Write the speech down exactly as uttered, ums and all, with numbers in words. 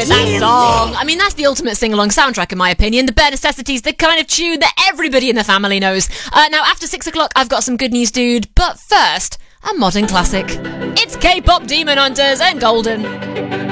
with that song. I mean, that's the ultimate sing-along soundtrack, in my opinion. The bare necessities, the kind of tune that everybody in the family knows. Uh, now, after six o'clock, I've got some good news, dude. But first, a modern classic. It's K-pop Demon Hunters and Golden.